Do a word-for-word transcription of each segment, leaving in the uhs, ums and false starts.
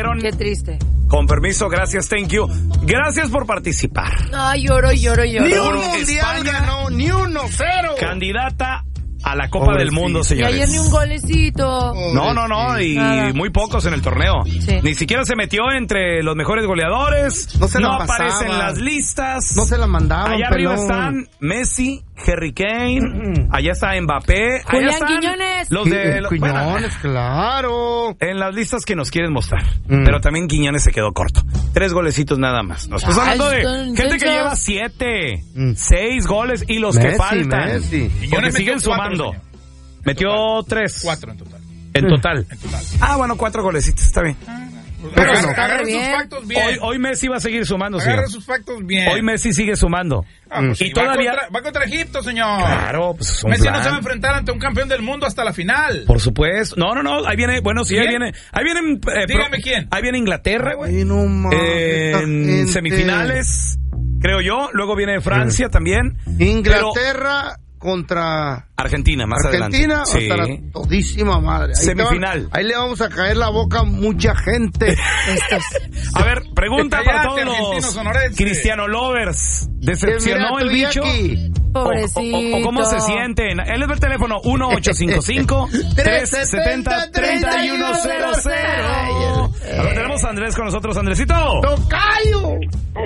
dijeron... Qué triste. Con permiso, gracias, thank you. Gracias por participar. Ay, lloro, lloro, lloro. Ni un mundial ganó, ni uno cero. Candidata a la Copa del Mundo, señores. Y ayer ni un golecito. No, no, no, y Nada. muy pocos en el torneo. Sí. Ni siquiera se metió entre los mejores goleadores. No se la aparece pasaba. en las listas. No se la mandaban, Allá arriba pelón. están Messi, Harry Kane, allá está Mbappé, allá Julián están Quiñones. los de los- Quiñones, bueno, claro. en las listas que nos quieren mostrar. Mm. Pero también Quiñones se quedó corto. Tres golecitos nada más. Nos estamos Ay, hablando de son gente que intensos. lleva siete, Mm. seis goles y los que Messi, faltan. Messi. Porque Quiñones siguen metió cuatro, sumando. señor. Metió tres. Cuatro en total. En total. En total. Ah, bueno, cuatro golecitos, está bien. Agarra, no. agarra Bien. sus factos bien. Hoy, hoy Messi va a seguir sumando, Agarra señor. sus factos bien. Hoy Messi sigue sumando. Ah, pues y sí, todavía... Va contra, va contra Egipto, señor. Claro, pues es un Messi plan. no se va a enfrentar ante un campeón del mundo hasta la final. Por supuesto. No, no, no. Ahí viene, bueno, sí, ahí ¿Quién? viene. Ahí vienen. eh, Dígame pro- quién. Ahí viene Inglaterra, güey. Ay, no mames, esta En gente. semifinales, creo yo. Luego viene Francia también. Inglaterra contra Pero Argentina, más Argentina, adelante. hasta la todísima madre. Ahí Semifinal. te va- ahí le vamos a caer la boca a mucha gente. Estos. A ver, pregunta Cállate, para todos argentinos los sonorenses. Cristiano lovers. ¿Decepcionó Mira, el estoy bicho? aquí. O, Pobrecito. o- o cómo se sienten? Él es el teléfono uno ocho cinco cinco, tres siete cero, tres uno cero cero. A ver, tenemos a Andrés con nosotros. Andresito, ¡Tocayo!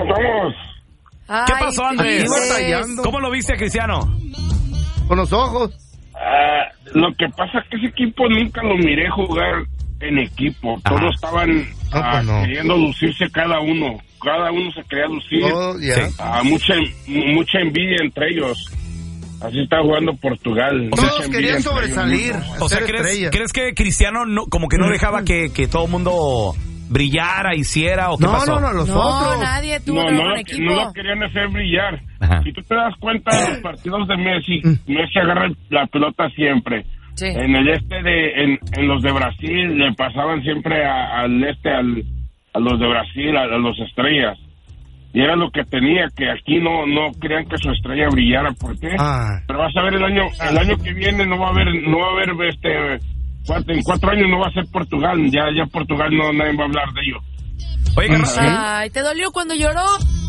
Ay, ¿qué pasó, Andrés? Iba batallando. ¿Cómo lo viste a Cristiano? Con los ojos. Ah, lo que pasa es que ese equipo nunca lo miré jugar en equipo. Ajá. Todos estaban Ah, ah, pues no. queriendo lucirse cada uno. Cada uno se quería lucir. Todo, ya. Sí. Ah, mucha, mucha envidia entre ellos. Así está jugando Portugal. Todos Mucha envidia querían entre sobresalir. ellos mismos. O sea, ser ¿crees, estrellas. ¿crees que Cristiano no, como que no dejaba que, que todo el mundo brillara, hiciera o qué No, pasó? no, no, los No, otros. nadie tuvo No, un no, buen lo, equipo. no lo querían hacer brillar. Ajá. Si tú te das cuenta de los partidos de Messi, Messi agarra la pelota siempre. Sí. En el este de, en, en los de Brasil le pasaban siempre a- al este, al, a los de Brasil, a, a los estrellas. Y era lo que tenía, que aquí no, no querían que su estrella brillara. ¿Por qué? Ah. Pero vas a ver el año, el año que viene no va a haber, no va a haber este, cuatro, en cuatro años no va a ser Portugal. Ya, ya Portugal no, nadie va a hablar de ello. Oye, carnal, ¿Sí? Ay, ¿te dolió cuando lloró?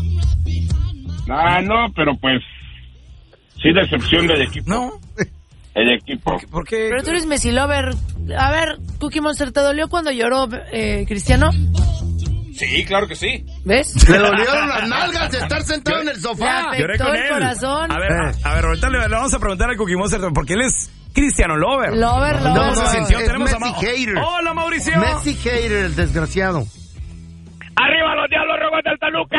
Ah, no, pero pues sí decepción del equipo. no, El equipo. ¿por qué? Pero tú eres Messi lover. A ver, Cookie Monster, ¿te dolió cuando lloró eh, Cristiano? Sí, claro que sí. ¿Ves? Le dolieron las nalgas de estar sentado en el Le sofá. afectó Lloré con el él. corazón. A ver, a, a ver, ahorita le, le vamos a preguntar a Cookie Monster porque él es Cristiano Lover. Lover, No, lover. ¿Cómo se no, sintió? es Tenemos a Messi Ma- hater. Hola, Mauricio. Messi hater, el desgraciado. ¡Arriba los diablos rojos del Toluca!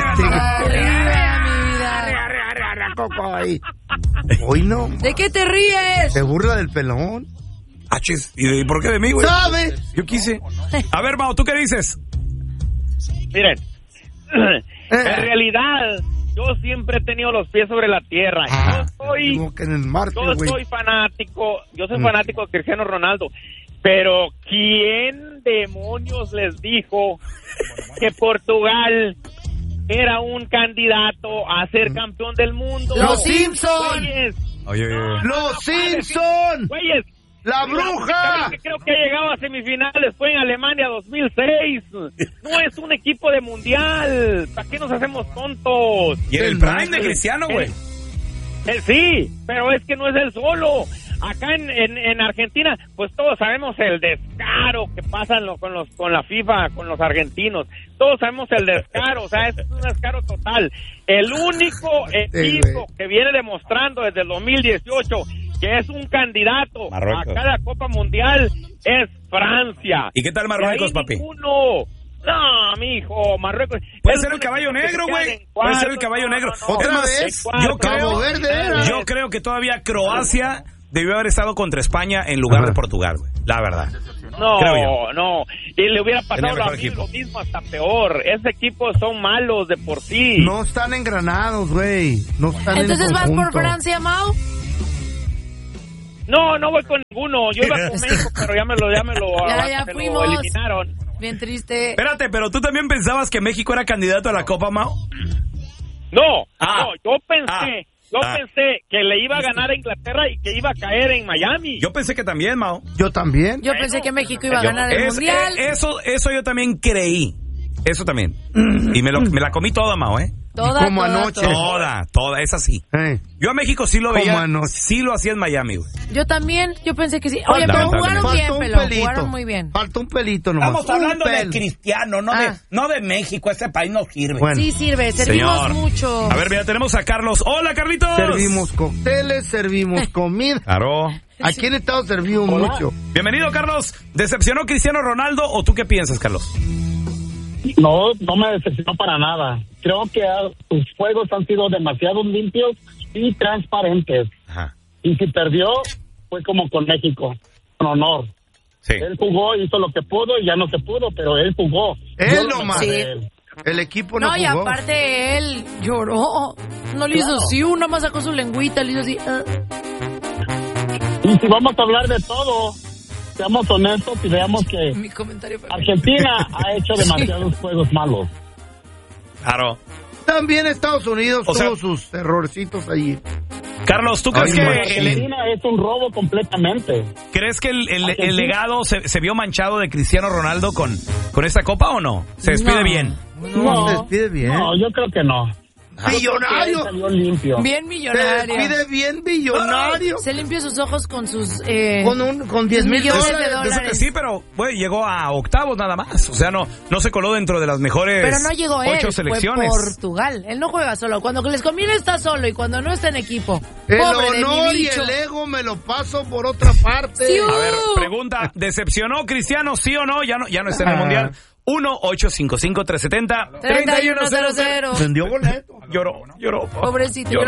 Arriba, mi vida. Coco ahí. Hoy no. ¿De qué te ríes? Se burla del pelón. Ah, chis, ¿y de- por qué de mí, güey? ¿Sabe? Yo quise. A ver, Mau, ¿tú qué dices? Miren, Eh. en realidad yo siempre he tenido los pies sobre la tierra. Ah, yo soy, digo que en el martes, yo güey. soy fanático, yo soy Mm. fanático de Cristiano Ronaldo. Pero ¿quién demonios les dijo que Portugal era un candidato a ser campeón del mundo? ¡Los Simpson! Güeyes, Oye, oye, oye. ¡Los Simpson! güeyes, ¡La bruja! que creo que ha llegado a semifinales fue en Alemania dos mil seis. No es un equipo de mundial. ¿Para qué nos hacemos tontos? Y en el prime de Cristiano, güey. Eh, sí, pero es que no es el solo. Acá en, en, en Argentina, pues todos sabemos el descaro que pasa lo- con los con la FIFA, con los argentinos. Todos sabemos el descaro, o sea, es un descaro total. El único equipo que viene demostrando desde el dos mil dieciocho que es un candidato Marruecos. a cada Copa Mundial es Francia. ¿Y qué tal Y Marruecos, ahí papi? ninguno. No, mijo, Marruecos. Puede es ser el un caballo equipo que negro, se güey. queda en Puede ser el cuartos. caballo No, negro. no, no. ¿Otra Es más, vez? En Yo cuartos. creo, Cabo Verde era. yo creo que todavía Croacia debió haber estado contra España en lugar Ajá. de Portugal, güey. La verdad. No, Creo yo. no. Y le hubiera Tenía pasado mejor lo, equipo. lo mismo, hasta peor. Ese equipo son malos de por sí. No están engranados, güey. No están Entonces en vas por conjunto. Francia, Mau. No, no voy con ninguno. Yo iba con México, pero ya me lo, ya me lo, Ya, ya se lo fuimos. eliminaron. Bien triste. Espérate, pero tú también pensabas que México era candidato a la Copa, Mau. No, Ah. no, yo pensé Yo Ah. pensé que le iba a ganar a Inglaterra y que iba a caer en Miami. Yo pensé que también, Mao. Yo también. Yo pensé que México iba a Yo- ganar el es- mundial. eh, eso, eso yo también creí. Eso también. Y me, lo, me la comí toda, Mao, ¿eh? Toda, como toda, anoche. toda. Toda, toda, es así. Eh, Yo a México sí lo Como veía. anoche. Sí lo hacía en Miami, güey. Yo también, yo pensé que sí. Oye, pero Lamentablemente. jugaron bien, faltó un pelón. pelito. Jugaron muy bien. Faltó un pelito nomás. Estamos hablando Un de pel. Cristiano, no, Ah. de, no de México. Este país no sirve. Bueno, Sí sirve, servimos Señor. mucho. A ver, mira, tenemos a Carlos. Hola, Carlitos. servimos cócteles, servimos comida. Claro. Aquí en Estados servimos mucho. Bienvenido, Carlos. ¿Decepcionó Cristiano Ronaldo o tú qué piensas, Carlos? No, no me decepcionó para nada. Creo que ah, sus juegos han sido demasiado limpios y transparentes. Ajá. Y si perdió, fue como con México, con honor. Sí. Él jugó, hizo lo que pudo y ya no se pudo, pero él jugó. Él Yo lo nomás. amé Sí. de él. El equipo no, No, y jugó. aparte él lloró. No le hizo así, nada más sacó su lengüita, le hizo así. ah. Y si vamos a hablar de todo, seamos honestos y veamos que Mi comentario fue... Argentina ha hecho demasiados juegos malos. Claro. También Estados Unidos O sea- tuvo sus errorcitos allí. Carlos, ¿tú crees Ay, que machín. el, Argentina es un robo completamente. crees que el, el- el Argentina. legado se, se vio manchado de Cristiano Ronaldo con, con esta copa o no? ¿Se despide No. bien? No, se despide bien. No, yo creo que no. Billonario. Él salió limpio. Bien Se millonario. despide bien billonario. Se limpió sus ojos con sus... Eh, Con un con diez mil millones de dólares. dólares. Sí, pero güey, llegó a octavos nada más. O sea, no, no se coló dentro de las mejores Pero no llegó él, ocho selecciones. fue Portugal. Él no juega solo. Cuando les conviene está solo y cuando no está en equipo. El Pobre de mi honor y bicho. el ego me lo paso por otra parte. Sí, A ver, pregunta, ¿decepcionó Cristiano sí o no? Ya no, ya no está en el Ah. Mundial. uno ocho cinco cinco tres siete cero treinta y uno cero cero. Vendió boleto. Lloró, lloró. Pobrecito. Lloró.